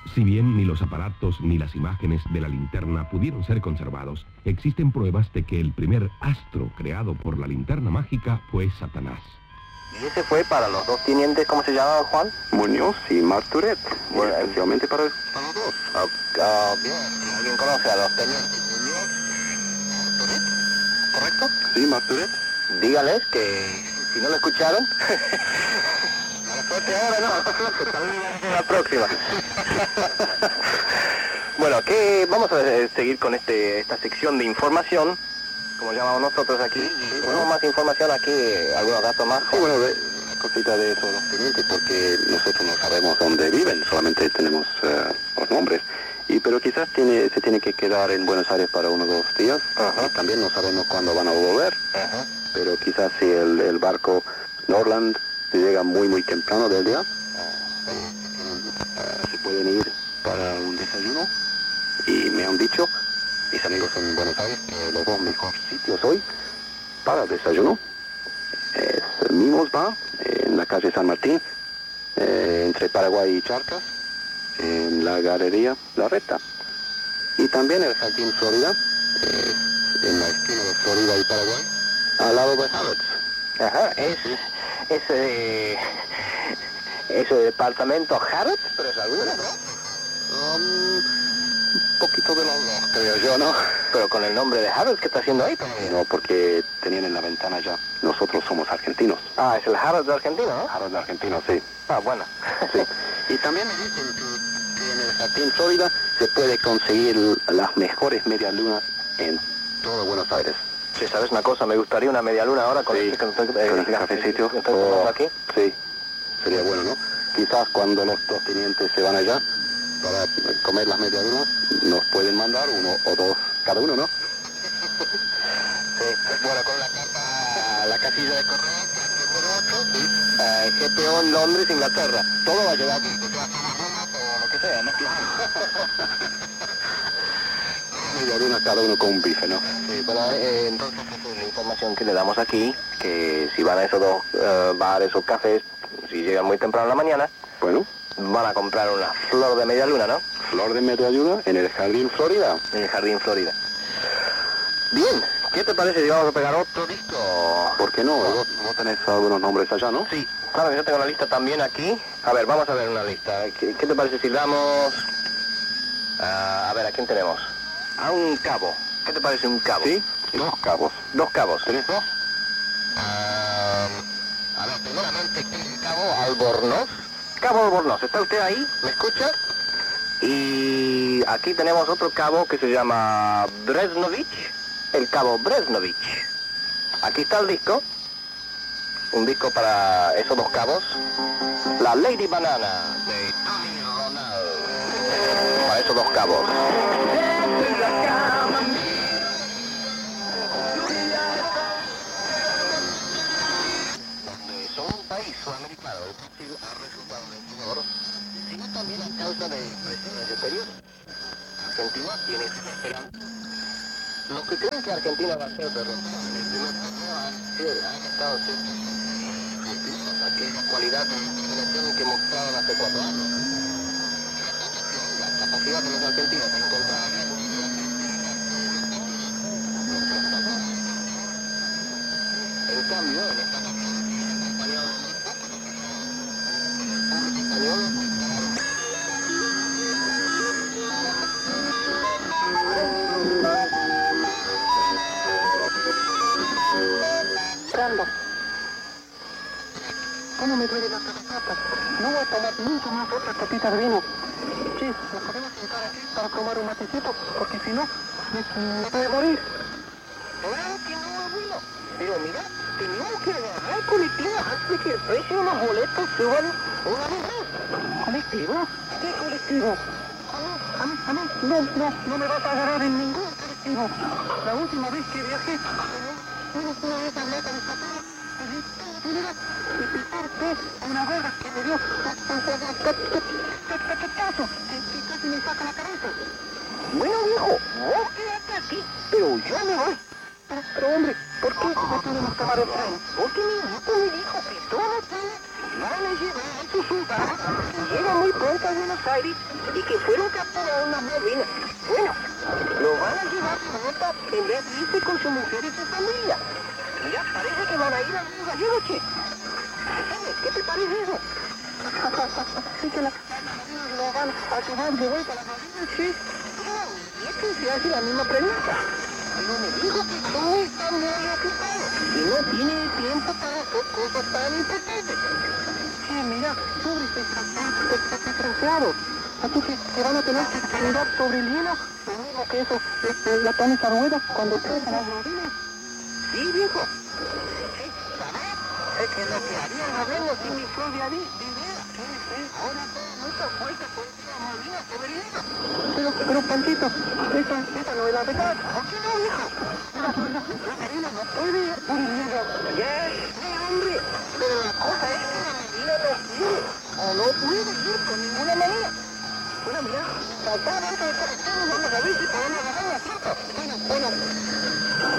Si bien ni los aparatos ni las imágenes de la linterna pudieron ser conservados, existen pruebas de que el primer astro creado por la linterna mágica fue Satanás. ¿Y ese fue para los dos tenientes, cómo se llamaban, Juan? Muñoz y Marturet, bueno, especialmente para los dos. Bien, si alguien conoce a los tenientes Muñoz, Marturet, ¿correcto? Sí, Marturet. Dígales que si no lo escucharon, a la suerte ahora no, que tal vez en la próxima. Bueno, vamos a seguir con esta sección de información, como llamamos nosotros aquí. ¿Tenemos más información aquí? ¿Algunos datos más? Sí, bueno, cosita de eso, los tenientes, porque nosotros no sabemos dónde viven, solamente tenemos los nombres. Pero quizás se tiene que quedar en Buenos Aires para 1 o 2 días. Ajá. Y también no sabemos cuándo van a volver. Ajá. Pero quizás si el barco Norland llega muy temprano del día, se pueden ir para un desayuno. Y me han dicho, mis amigos en Buenos Aires, que los 2 mejores sitios hoy para el desayuno es Mimos Bar, en la calle San Martín, entre Paraguay y Charcas, en la galería La Reta. Y también el Jardín Florida, en la esquina de Florida y Paraguay, al lado de Harrods. Ajá, ese departamento Harrods, pero es alguno, ¿no? Un poquito de los dos, creo yo, ¿no? Pero con el nombre de Harrods, ¿qué está haciendo ahí todavía? No, porque tenían en la ventana ya. Nosotros somos argentinos. Ah, es el Harrods de Argentina, ¿no? Harrods de argentinos, sí. Ah, bueno. Sí. Y también me dicen que en el Jardín Florida se puede conseguir las mejores medias lunas en todo Buenos Aires. Si sabes una cosa, me gustaría una media luna ahora con sí, con el cafecito. que estoy tomando aquí. Sí, sería bueno, ¿no? Quizás cuando los 2 tenientes se van allá para comer las medias lunas, nos pueden mandar 1 o 2 cada uno, ¿no? Sí, bueno, con la carta, la casilla de correo, GPO en Londres, Inglaterra. Todo va a llegar aquí, o lo que sea, ¿no? Media luna cada uno con un bife, ¿no? Sí, pero entonces esa es la información que le damos aquí, que si van a esos 2 bares o cafés, si llegan muy temprano en la mañana, bueno, van a comprar una flor de media luna, ¿no? Flor de media luna en el Jardín Florida. En el Jardín Florida. Bien, ¿qué te parece si vamos a pegar otro disco? ¿Por qué no? ¿Vos tenés algunos nombres allá, no? Sí, claro, yo tengo la lista también aquí. A ver, vamos a ver una lista. ¿Qué te parece si damos... a ver, ¿a quién tenemos? A un cabo. ¿Qué te parece un cabo? Sí, 2 cabos. 2 cabos. ¿Tenés 2? A ver, primeramente, el cabo Albornoz. Cabo Albornoz, ¿está usted ahí? ¿Me escucha? Y aquí tenemos otro cabo que se llama Bresnovich. El cabo Bresnovich. Aquí está el disco. Un disco para esos 2 cabos. La Lady Banana de Tony Ronald. Para esos 2 cabos. Son un país sudamericano, el Brasil ha resultado vencedor, sino también a causa de presiones exteriores. Argentina tiene esa esperanza. Los que creen que Argentina va a ser derrotada en el primer torneo han estado siempre aquella cualidad de determinación que mostraron hace 4 años. La capacidad de los argentinos de encontrar en cambio, en esta ocasión, acompañado del español, ¿cómo me duele la cabeza? No voy a tomar nunca más otra copita de vino. Sí, nos podemos sentar aquí para tomar un matecito, porque si no, me puede morir. Claro que no, abuelo. Pero mira, tenemos que agarrar colectivo antes de que el precio de los boletos suban una vez más. ¿Colectivo? ¿Qué colectivo? A mí, no me vas a agarrar en ningún colectivo. La última vez que viajé, una vez hablé con esta perra, y pisarte una verga que me dio cachetazo, que casi me saca la cabeza. Bueno, viejo, vos quédate aquí, pero yo me voy. Pero hombre, ¿por qué no podemos tomar el tren? Porque mi hijo me dijo que todo tren van a llevar a su ciudad y llega muy pronto. vuelta a Buenos Aires y que fueron capturados unas bobinas. Bueno, lo van a llevar de vuelta en vez de irse con su mujer y su familia. Mira, parece que van a ir a Río Gallego, che. ¿Qué te parece eso? Sí que lo van a llevar de vuelta a la familia, sí. Y es que se hace la misma pregunta. Pero me dijo que todo está muy ocupado y no tiene tiempo para hacer cosas tan importantes. Che, mira, sobre este desgraciado. Así que se van a tener que caminar sobre el hielo, lo mismo que eso, la tónica rueda cuando crezcan las bobinas. Sí, viejo. ¿Sabes? Es que lo que harían hablando sin mi propia idea. Ahora todo nuestra fuerza contra la marina sobre el hielo. Pero Panchito, esa no es la verdad. ¿Por qué no, viejo? La marina no puede ir por el hielo. Ya, sí, hombre. Pero la cosa es que la marina no quiere. O no puede ir por ninguna manera. Bueno, mira, saltar dentro de esta región, vamos a ver si podemos agarrar la cierta.